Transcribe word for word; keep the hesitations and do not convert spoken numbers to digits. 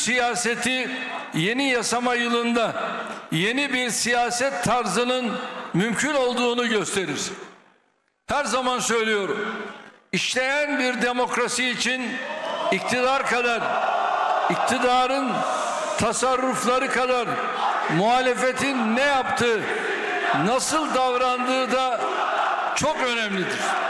siyaseti yeni yasama yılında yeni bir siyaset tarzının mümkün olduğunu gösterir. Her zaman söylüyorum, işleyen bir demokrasi için iktidar kadar, iktidarın tasarrufları kadar muhalefetin ne yaptığı, nasıl davrandığı da çok önemlidir.